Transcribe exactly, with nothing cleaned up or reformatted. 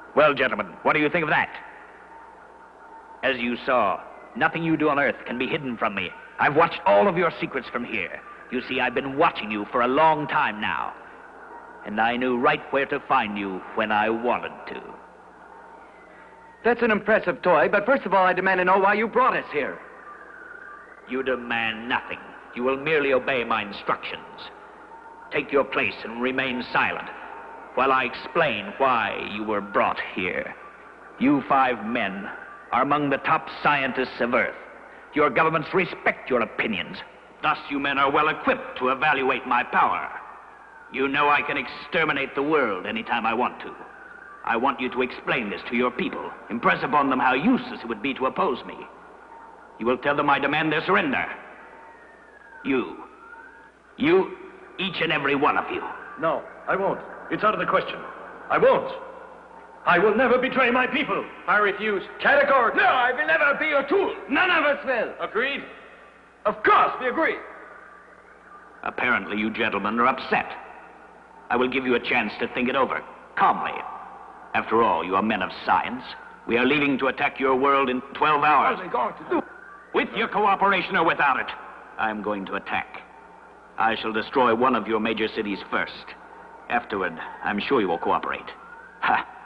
Well, gentlemen, what do you think of that? As you saw, nothing you do on Earth can be hidden from me. I've watched all of your secrets from here. You see, I've been watching you for a long time now. And I knew right where to find you when I wanted to. That's an impressive toy, but first of all, I demand to know why you brought us here. You demand nothing. You will merely obey my instructions. Take your place and remain silent while I explain why you were brought here. You five men are among the top scientists of Earth. Your governments respect your opinions. Thus, you men are well equipped to evaluate my power. You know I can exterminate the world anytime I want to. I want you to explain this to your people. Impress upon them how useless it would be to oppose me. You will tell them I demand their surrender. You. You, each and every one of you. No, I won't. It's out of the question. I won't. I will never betray my people. I refuse. Categorically. No, I will never be your tool. None of us will. Agreed? Of course, we agree. Apparently, you gentlemen are upset. I will give you a chance to think it over, calmly. After all, you are men of science. We are leaving to attack your world in twelve hours. What are they going to do? With your cooperation or without it, I'm going to attack. I shall destroy one of your major cities first. Afterward, I'm sure you will cooperate. Ha!